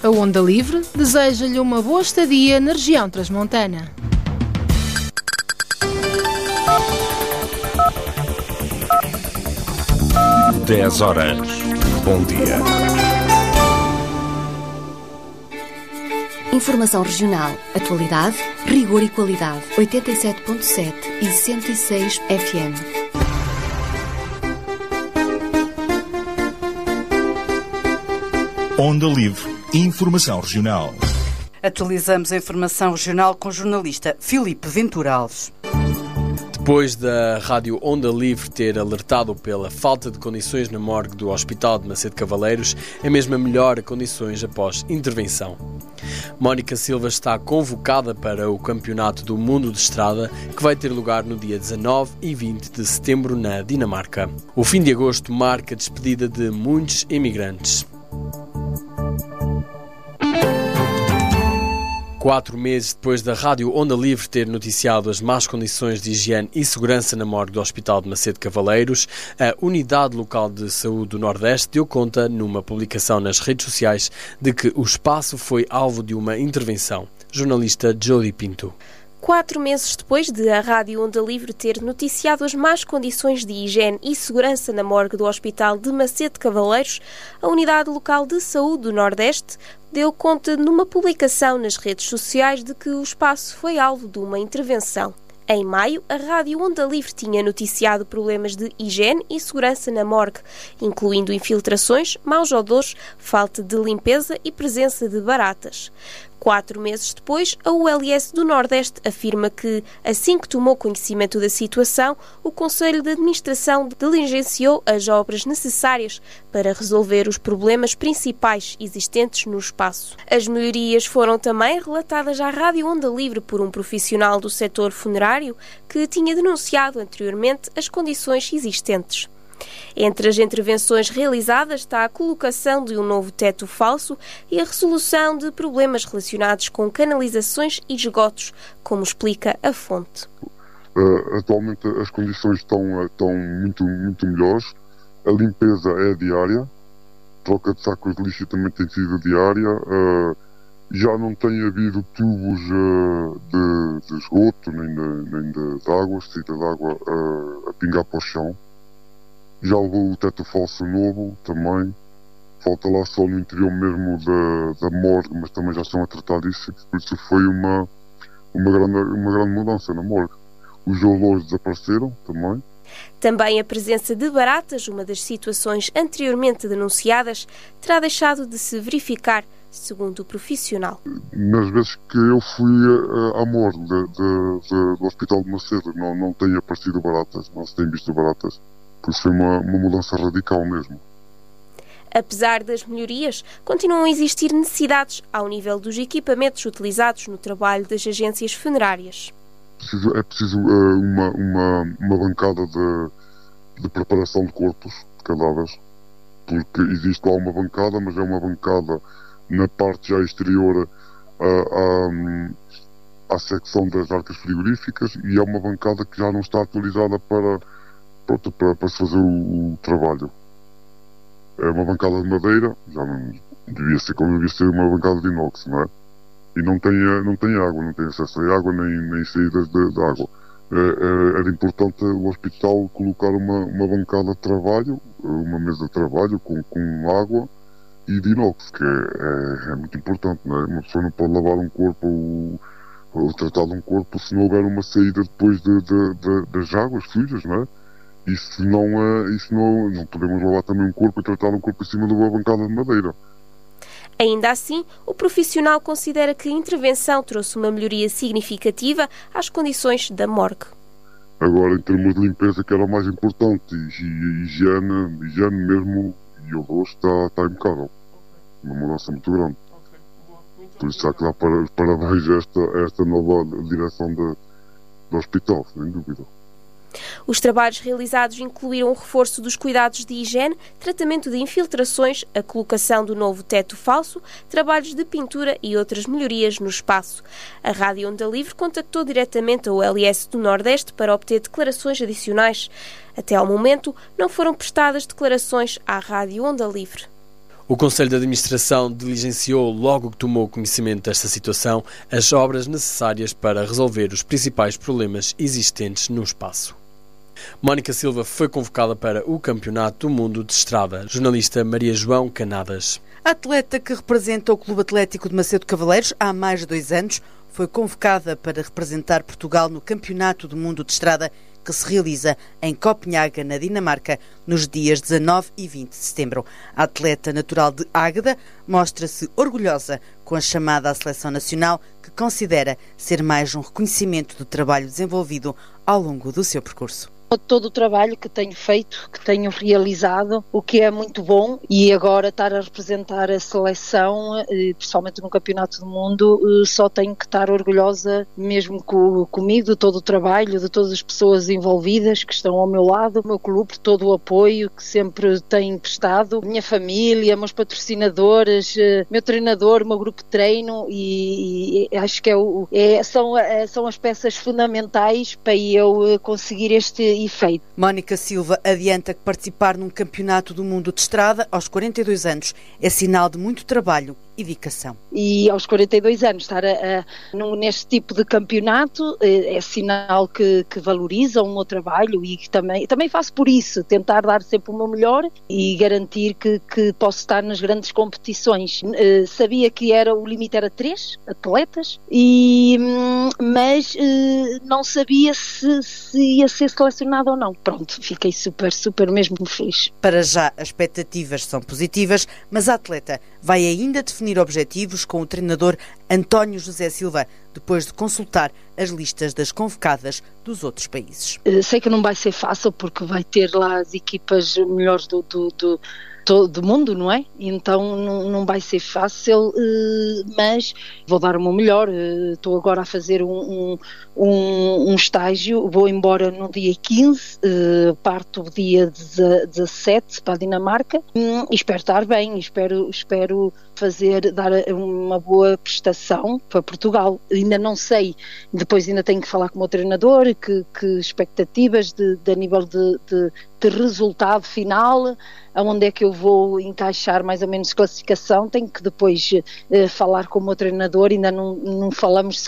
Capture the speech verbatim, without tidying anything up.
A Onda Livre deseja-lhe uma boa estadia na região transmontana. dez horas. Bom dia. Informação regional, atualidade, rigor e qualidade. oitenta e sete ponto sete e cento e seis F M. Onda Livre. Informação regional. Atualizamos a informação regional com o jornalista Filipe Ventura Alves. Depois da Rádio Onda Livre ter alertado pela falta de condições na morgue do Hospital de Macedo Cavaleiros, é mesmo a melhor condições após intervenção. Mónica Silva está convocada para o Campeonato do Mundo de Estrada, que vai ter lugar no dia dezanove e vinte de setembro na Dinamarca. O fim de agosto marca a despedida de muitos imigrantes. Quatro meses depois da Rádio Onda Livre ter noticiado as más condições de higiene e segurança na morgue do Hospital de Macedo Cavaleiros, a Unidade Local de Saúde do Nordeste deu conta, numa publicação nas redes sociais, de que o espaço foi alvo de uma intervenção. Jornalista Jody Pinto. Quatro meses depois de a Rádio Onda Livre ter noticiado as más condições de higiene e segurança na morgue do Hospital de Macedo Cavaleiros, a Unidade Local de Saúde do Nordeste deu conta numa publicação nas redes sociais de que o espaço foi alvo de uma intervenção. Em maio, a Rádio Onda Livre tinha noticiado problemas de higiene e segurança na morgue, incluindo infiltrações, maus odores, falta de limpeza e presença de baratas. Quatro meses depois, a U L S do Nordeste afirma que, assim que tomou conhecimento da situação, o Conselho de Administração diligenciou as obras necessárias para resolver os problemas principais existentes no espaço. As melhorias foram também relatadas à Rádio Onda Livre por um profissional do setor funerário que tinha denunciado anteriormente as condições existentes. Entre as intervenções realizadas está a colocação de um novo teto falso e a resolução de problemas relacionados com canalizações e esgotos, como explica a fonte. Uh, atualmente as condições estão, estão muito, muito melhores. A limpeza é diária, troca de sacos de lixo também tem sido diária. Uh, já não tem havido tubos uh, de, de esgoto, nem de, nem de, de água, saída de água uh, a pingar para o chão. Já levou o teto falso novo também, falta lá só no interior mesmo da, da morgue, mas também já estão a tratar disso, por isso foi uma, uma, grande, uma grande mudança na morgue. Os olores desapareceram também. Também a presença de baratas, uma das situações anteriormente denunciadas, terá deixado de se verificar, segundo o profissional. Nas vezes que eu fui uh, à morgue de, de, de, do Hospital de Macedo, não, não tem aparecido baratas, não se tem visto baratas. Por isso foi uma, uma mudança radical mesmo. Apesar das melhorias, continuam a existir necessidades ao nível dos equipamentos utilizados no trabalho das agências funerárias. Preciso, é preciso uh, uma, uma, uma bancada de, de preparação de corpos, de cadáveres, porque existe lá uma bancada, mas é uma bancada na parte já exterior à, à, à secção das arcas frigoríficas, e é uma bancada que já não está atualizada para... Pronto, para, para se fazer o, o trabalho. É uma bancada de madeira, já não devia ser como devia ser uma bancada de inox, não é? E não tem, não tem água, não tem acesso a água nem, nem saídas de, de água. É, é, era importante o hospital colocar uma, uma bancada de trabalho, uma mesa de trabalho com, com água e de inox, que é, é, é muito importante, não é? Uma pessoa não pode lavar um corpo ou, ou tratar de um corpo se não houver uma saída depois de, de, de, das águas sujas, não é? E se não, uh, e se não, não podemos lavar também um corpo e tratar um corpo em cima de uma bancada de madeira. Ainda assim, o profissional considera que a intervenção trouxe uma melhoria significativa às condições da morgue. Agora, em termos de limpeza, que era o mais importante, e, e higiene, higiene mesmo, e o rosto está, está impecável. Uma mudança muito grande. Por isso há que dar para, parabéns a esta, a esta nova direção de, do hospital, sem dúvida. Os trabalhos realizados incluíram o reforço dos cuidados de higiene, tratamento de infiltrações, a colocação do novo teto falso, trabalhos de pintura e outras melhorias no espaço. A Rádio Onda Livre contactou diretamente a U L S do Nordeste para obter declarações adicionais. Até ao momento, não foram prestadas declarações à Rádio Onda Livre. O Conselho de Administração diligenciou, logo que tomou conhecimento desta situação, as obras necessárias para resolver os principais problemas existentes no espaço. Mónica Silva foi convocada para o Campeonato do Mundo de Estrada. Jornalista Maria João Canadas. A atleta que representa o Clube Atlético de Macedo Cavaleiros há mais de dois anos foi convocada para representar Portugal no Campeonato do Mundo de Estrada que se realiza em Copenhaga, na Dinamarca, nos dias dezanove e vinte de setembro. A atleta natural de Águeda mostra-se orgulhosa com a chamada à seleção nacional, que considera ser mais um reconhecimento do trabalho desenvolvido ao longo do seu percurso. Todo o trabalho que tenho feito, que tenho realizado, o que é muito bom, e agora estar a representar a seleção, principalmente no Campeonato do Mundo, só tenho que estar orgulhosa mesmo comigo, de todo o trabalho, de todas as pessoas envolvidas que estão ao meu lado, o meu clube, todo o apoio que sempre tem prestado, minha família, meus patrocinadores, meu treinador, o meu grupo de treino, e, e acho que é o, é, são, são as peças fundamentais para eu conseguir este efeito. Mónica Silva adianta que participar num campeonato do mundo de estrada aos quarenta e dois anos é sinal de muito trabalho e dedicação. E aos quarenta e dois anos estar a, a, neste tipo de campeonato é, é sinal que, que valoriza o meu trabalho, e que também, também faço por isso, tentar dar sempre o meu melhor e garantir que, que posso estar nas grandes competições. Uh, sabia que era, o limite era três atletas, e, mas uh, não sabia se, se ia ser selecionado ou não. Pronto, fiquei super, super mesmo feliz. Para já as expectativas são positivas, mas a atleta vai ainda definir objetivos com o treinador António José Silva, depois de consultar as listas das convocadas dos outros países. Sei que não vai ser fácil, porque vai ter lá as equipas melhores do, do, do do, do mundo, não é? Então não, não vai ser fácil, mas vou dar o meu melhor. Estou agora a fazer um, um, um estágio, vou embora no dia quinze, parto o dia dezassete para a Dinamarca, e espero estar bem, espero, espero fazer, dar uma boa prestação para Portugal. Ainda não sei, depois ainda tenho que falar com o meu treinador, que, que expectativas de, de a nível de, de, de resultado final, aonde é que eu vou encaixar mais ou menos classificação. Tenho que depois uh, falar com o meu treinador, ainda não, não falamos